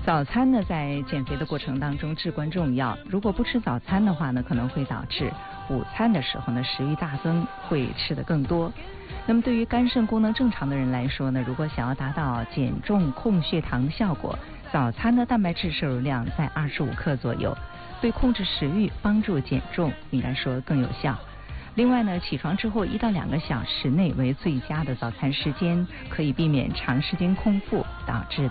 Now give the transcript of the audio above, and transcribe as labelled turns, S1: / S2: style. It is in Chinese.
S1: 早餐呢，在减肥的过程当中至关重要。如果不吃早餐的话呢，可能会导致午餐的时候呢食欲大增，会吃得更多。那么对于肝肾功能正常的人来说呢，如果想要达到减重控血糖的效果，早餐的蛋白质摄入量在25克左右，对控制食欲、帮助减重应该说更有效。另外呢，起床之后1到2个小时内为最佳的早餐时间，可以避免长时间空腹导致